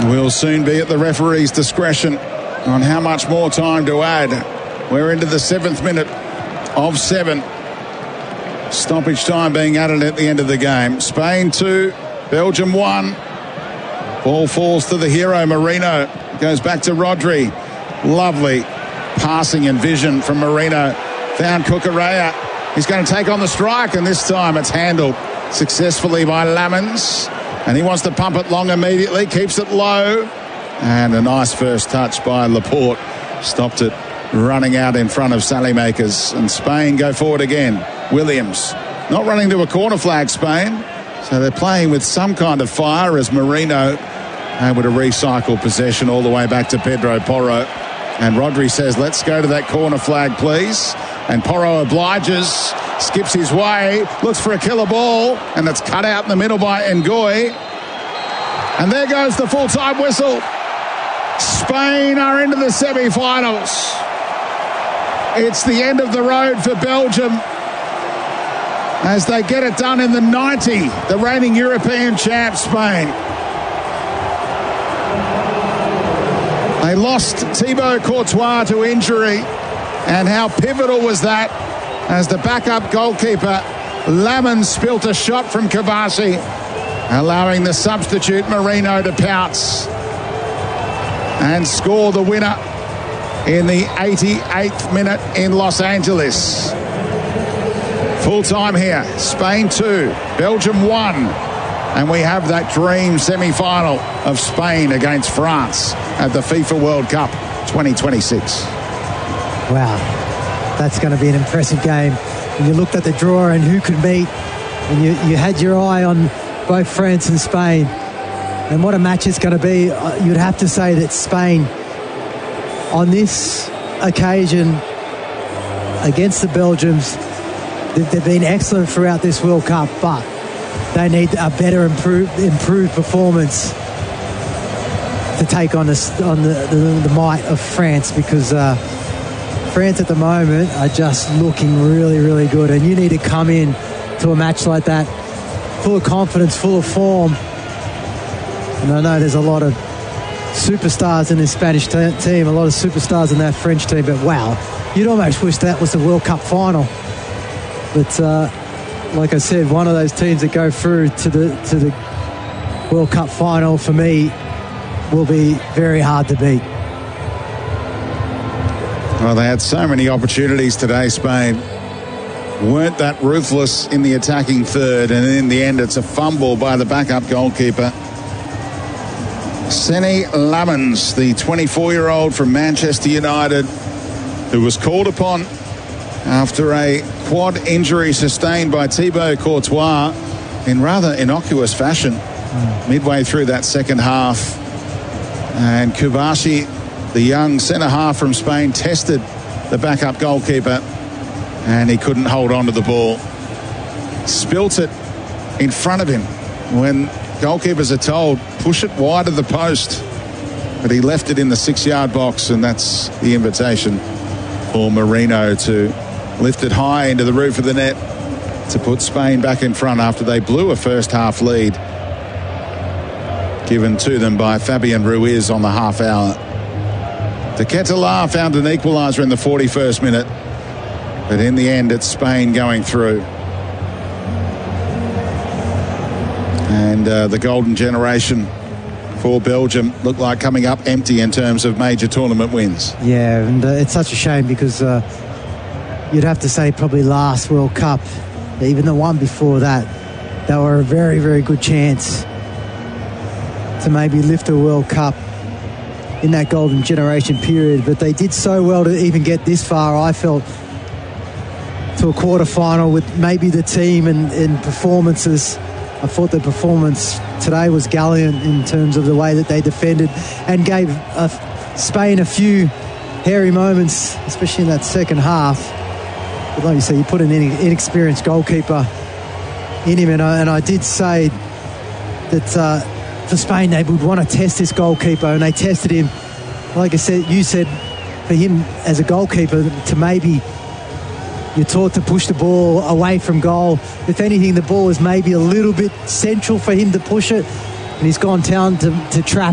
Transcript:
will soon be at the referee's discretion on how much more time to add. We're into the 7th minute of 7. Stoppage time being added at the end of the game. Spain 2, Belgium 1. Ball falls to the hero, Merino. Goes back to Rodri. Lovely passing and vision from Merino. Found Cucurella. He's going to take on the strike, and this time it's handled successfully by Lamens. And he wants to pump it long immediately. Keeps it low. And a nice first touch by Laporte. Stopped it running out in front of Saelemaekers. And Spain go forward again. Williams not running to a corner flag, Spain. So they're playing with some kind of fire as Merino able to recycle possession all the way back to Pedro Porro. And Rodri says, let's go to that corner flag, please. And Porro obliges, skips his way, looks for a killer ball, and it's cut out in the middle by Ngoy. And there goes the full-time whistle. Spain are into the semi-finals. It's the end of the road for Belgium as they get it done in the 90, the reigning European champ Spain. They lost Thibaut Courtois to injury, and how pivotal was that as the backup goalkeeper Lamens spilt a shot from Kibasi, allowing the substitute Merino to pounce and score the winner in the 88th minute in Los Angeles. Full time here, Spain 2, Belgium 1. And we have that dream semi-final of Spain against France at the FIFA World Cup 2026. Wow, that's going to be an impressive game. When you looked at the draw and who could meet, and you had your eye on both France and Spain, and what a match it's going to be, you'd have to say that Spain, on this occasion against the Belgians, they've been excellent throughout this World Cup, but they need a better improved performance to take on the might of France, because France at the moment are just looking really, really good, and you need to come in to a match like that full of confidence, full of form. And I know there's a lot of superstars in this Spanish team, a lot of superstars in that French team, but wow, you'd almost wish that was the World Cup final. But like I said, one of those teams that go through to the World Cup final, for me, will be very hard to beat. Well, they had so many opportunities today, Spain. Weren't that ruthless in the attacking third, and in the end it's a fumble by the backup goalkeeper. Seny Lamens, the 24-year-old from Manchester United, who was called upon after a quad injury sustained by Thibaut Courtois in rather innocuous fashion midway through that second half. And Kibasi, the young centre-half from Spain, tested the backup goalkeeper and he couldn't hold on to the ball. Spilt it in front of him when goalkeepers are told, push it wide of the post. But he left it in the 6-yard box, and that's the invitation for Merino to lift it high into the roof of the net to put Spain back in front after they blew a first half lead given to them by Fabian Ruiz on the half hour. De Ketelaere found an equaliser in the 41st minute, but in the end it's Spain going through. And the golden generation for Belgium look like coming up empty in terms of major tournament wins. Yeah, and it's such a shame because you'd have to say probably last World Cup, even the one before that, they were a very, very good chance to maybe lift a World Cup in that golden generation period. But they did so well to even get this far, I felt, to a quarter-final with maybe the team and performances. I thought the performance today was gallant in terms of the way that they defended and gave Spain a few hairy moments, especially in that second half. But like you say, you put an inexperienced goalkeeper in him, and I did say that for Spain they would want to test this goalkeeper, and they tested him. Like I said, you said for him as a goalkeeper to maybe, you're taught to push the ball away from goal. If anything, the ball is maybe a little bit central for him to push it, and he's gone down to trap